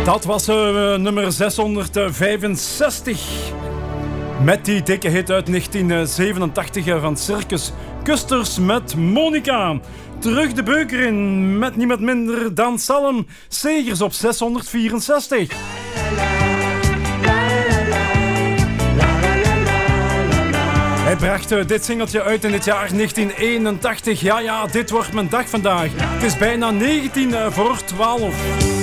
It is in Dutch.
Dat was nummer 665. Met die dikke hit uit 1987 van Circus Custers met Monica. Terug de beuker in met niemand minder dan Salem Segers op 664. Hij bracht dit singeltje uit in het jaar 1981. Ja, dit wordt mijn dag vandaag. Het is bijna 19 voor 12.